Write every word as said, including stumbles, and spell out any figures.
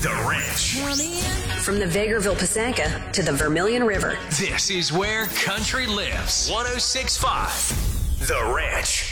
The Ranch. From the Vegreville Pisanka to the Vermilion River. This is where country lives. one oh six point five The Ranch.